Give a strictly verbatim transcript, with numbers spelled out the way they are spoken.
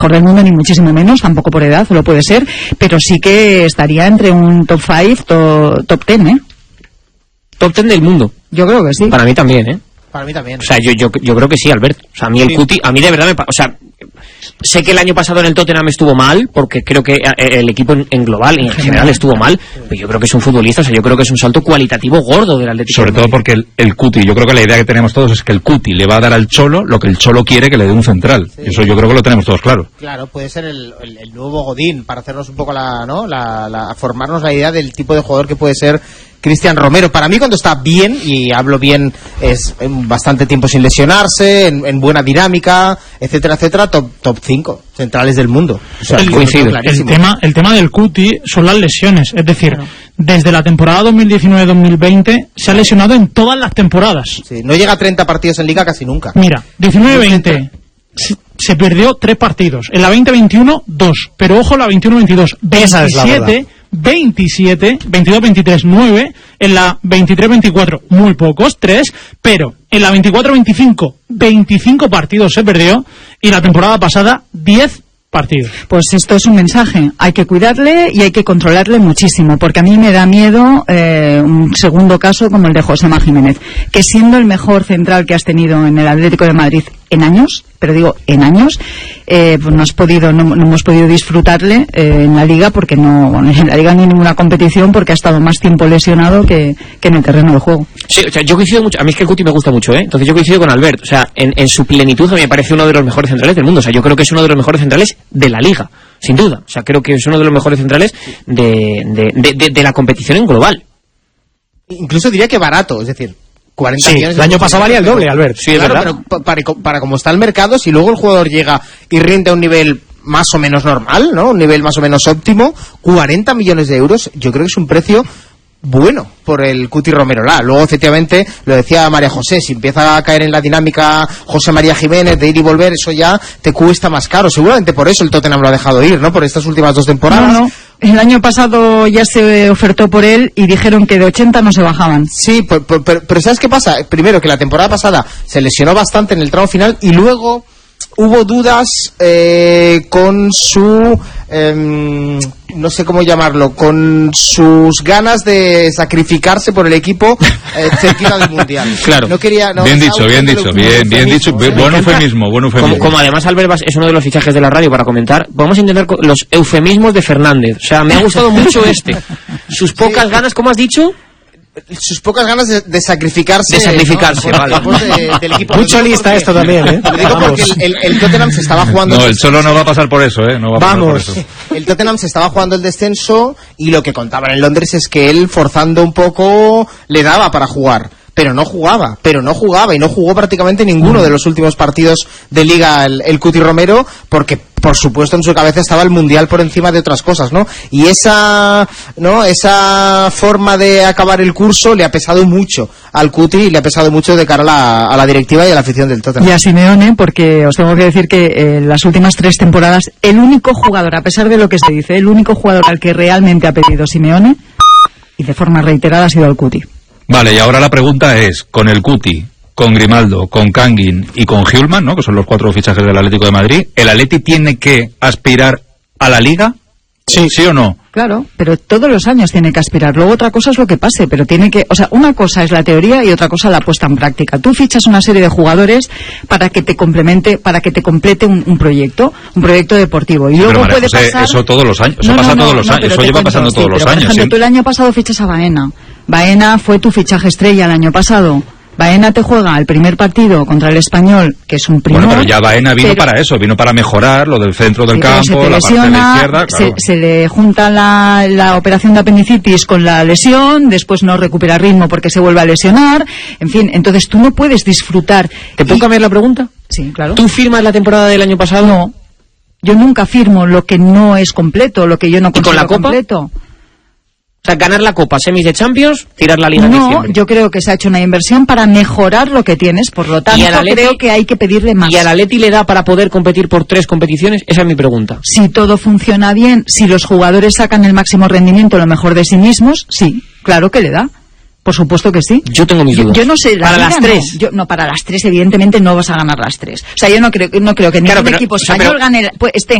mejor del mundo ni muchísimo menos, tampoco por edad, lo puede ser, pero sí que estaría entre un top cinco, to, top diez, ¿eh? Top diez del mundo. Yo creo que sí. Para mí también, ¿eh? Para mí también. O sea, yo, yo, yo creo que sí, Albert. O sea, a mí el sí. Cuti, a mí de verdad me... O sea, sé que el año pasado en el Tottenham estuvo mal, porque creo que el equipo en, en global, en general, estuvo mal, pero yo creo que es un futbolista, o sea, yo creo que es un salto cualitativo gordo del Atlético. Sobre todo porque el, el Cuti, yo creo que la idea que tenemos todos es que el Cuti le va a dar al Cholo lo que el Cholo quiere que le dé un central. Sí. Eso yo creo que lo tenemos todos claro. Claro, puede ser el, el, el nuevo Godín, para hacernos un poco la, ¿no? La, la, formarnos la idea del tipo de jugador que puede ser Cristian Romero. Para mí, cuando está bien, y hablo bien, es en bastante tiempo sin lesionarse, en, en buena dinámica, etcétera, etcétera, top, top cinco centrales del mundo. O sea, el, el, tema, el tema del Cuti son las lesiones. Es decir, claro, desde la temporada dos mil diecinueve dos mil veinte se ha lesionado en todas las temporadas. Sí, no llega a treinta partidos en Liga casi nunca. Mira, diecinueve veinte se, se perdió tres partidos. En la veinte veintiuno, dos. Pero ojo, la veintiuno veintidós, veintisiete... veintisiete, veintidós veintitrés, nueve, en la veintitrés veinticuatro, muy pocos, tres, pero en la veinticuatro veinticinco, veinticinco partidos se perdió, y la temporada pasada, diez partidos. Pues esto es un mensaje, hay que cuidarle y hay que controlarle muchísimo, porque a mí me da miedo eh, un segundo caso como el de Josema Jiménez, que siendo el mejor central que has tenido en el Atlético de Madrid en años, pero digo en años, eh, pues no has podido, no, no hemos podido disfrutarle eh, en la Liga, porque no, bueno, en la Liga ni en ninguna competición, porque ha estado más tiempo lesionado que, que en el terreno de juego. Sí, o sea, yo coincido mucho, a mí es que el Cuti me gusta mucho, ¿eh? Entonces yo coincido con Albert, o sea, en, en su plenitud a mí me parece uno de los mejores centrales del mundo, o sea, yo creo que es uno de los mejores centrales de la Liga, sin duda, o sea, creo que es uno de los mejores centrales de, de, de, de, de la competición en global. Incluso diría que barato, es decir, cuarenta sí, millones. El año pasado valía el doble, Albert. Sí, claro, verdad. Pero para, para como está el mercado, si luego el jugador llega y rinde a un nivel más o menos normal, ¿no? Un nivel más o menos óptimo, cuarenta millones de euros, yo creo que es un precio bueno por el Cuti Romero. La. Luego, efectivamente, lo decía María José, si empieza a caer en la dinámica José María Jiménez de ir y volver, eso ya te cuesta más caro. Seguramente por eso el Tottenham lo ha dejado ir, ¿no? Por estas últimas dos temporadas. No, no. El año pasado ya se ofertó por él y dijeron que de ochenta no se bajaban. Sí, pero, pero, pero ¿sabes qué pasa? Primero, que la temporada pasada se lesionó bastante en el tramo final y luego hubo dudas eh, con su... Eh, no sé cómo llamarlo, con sus ganas de sacrificarse por el equipo eh, cerquita del Mundial. Claro. No quería, no, bien dicho, bien dicho, bien, bien dicho, buen eufemismo, buen eufemismo. Como, como además Albert es uno de los fichajes de la radio para comentar, vamos a intentar los eufemismos de Fernández. O sea, me ha gustado mucho este. Sus pocas sí. ganas, ¿cómo has dicho? Sus pocas ganas de, de sacrificarse. De sacrificarse, ¿no? vale. De, del equipo. Mucho lista esto también, ¿eh? Lo digo porque el, el, el Tottenham se estaba jugando... No, el Cholo no va a pasar por eso, ¿eh? No va a Vamos. pasar por eso. El Tottenham se estaba jugando el descenso y lo que contaban en Londres es que él, forzando un poco, le daba para jugar. Pero no jugaba, pero no jugaba y no jugó prácticamente ninguno de los últimos partidos de Liga el, el Cuti Romero, porque por supuesto en su cabeza estaba el Mundial por encima de otras cosas, ¿no? Y esa, ¿no? Esa forma de acabar el curso le ha pesado mucho al Cuti y le ha pesado mucho de cara a la, a la directiva y a la afición del Tottenham. Y a Simeone, porque os tengo que decir que en eh, las últimas tres temporadas el único jugador, a pesar de lo que se dice, el único jugador al que realmente ha pedido Simeone, y de forma reiterada, ha sido al Cuti. Vale, y ahora la pregunta es, con el Cuti, con Grimaldo, con Kangin y con Hjulmand, ¿no?, que son los cuatro fichajes del Atlético de Madrid, ¿el Atleti tiene que aspirar a la Liga? Sí, ¿sí o no? Claro, pero todos los años tiene que aspirar. Luego otra cosa es lo que pase, pero tiene que... O sea, una cosa es la teoría y otra cosa la puesta en práctica. Tú fichas una serie de jugadores para que te complemente, para que te complete un, un proyecto, un proyecto deportivo. Y luego María puede José, pasar... Eso todos los años, eso no, pasa no, todos no, los no, años, eso lleva cuento, pasando sí, todos pero los por años. Ejemplo, ¿sí? tú el año pasado fichas a Baena. Baena fue tu fichaje estrella el año pasado. Baena te juega el primer partido contra el Español, que es un primor. Bueno, pero ya Baena vino pero, para eso, vino para mejorar lo del centro del sí, campo, la lesiona, parte de la izquierda. Claro. Se, se le junta la, la operación de apendicitis con la lesión, después no recupera ritmo porque se vuelve a lesionar, en fin, entonces tú no puedes disfrutar. ¿Te puedo cambiar la pregunta? Sí, claro. ¿Tú firmas la temporada del año pasado? No, yo nunca firmo lo que no es completo, lo que yo no considero completo. O sea, ganar la Copa, semis de Champions, tirar la Liga en No, diciembre. yo creo que se ha hecho una inversión para mejorar lo que tienes, por lo tanto Atleti, creo que hay que pedirle más. ¿Y al Atleti le da para poder competir por tres competiciones? Esa es mi pregunta. Si todo funciona bien, si los jugadores sacan el máximo rendimiento, lo mejor de sí mismos, sí, claro que le da. Por supuesto que sí. Yo tengo mis Yo, dudas. yo no sé, la para Liga las no. tres. Yo, no, para las tres, evidentemente no vas a ganar las tres. O sea, yo no creo, no creo que ningún Claro, pero- equipo o sea, español pero- gane, pues, esté